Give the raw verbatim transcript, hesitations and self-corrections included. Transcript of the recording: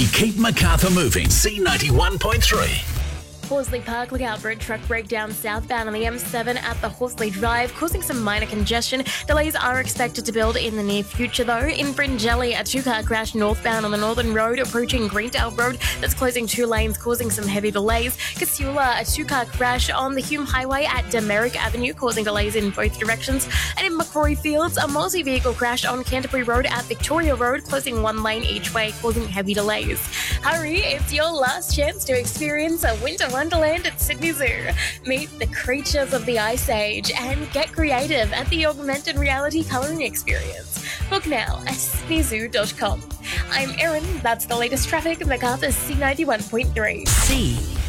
Keep Macarthur moving. C ninety-one point three. Horsley Park, look out for a truck breakdown southbound on the M seven at the Horsley Drive, causing some minor congestion. Delays are expected to build in the near future though. In Fringelly, a two-car crash northbound on the Northern Road approaching Greendale Road that's closing two lanes, causing some heavy delays. Casula, a two-car crash on the Hume Highway at Demerick Avenue, causing delays in both directions. And in Macquarie Fields, a multi-vehicle crash on Canterbury Road at Victoria Road, closing one lane each way, causing heavy delays. Hurry, it's your last chance to experience a winter wonderland at Sydney Zoo. Meet the creatures of the Ice Age and get creative at the augmented reality colouring experience. Book now at sydney zoo dot com. I'm Erin, that's the latest traffic, Macarthur C ninety-one point three. C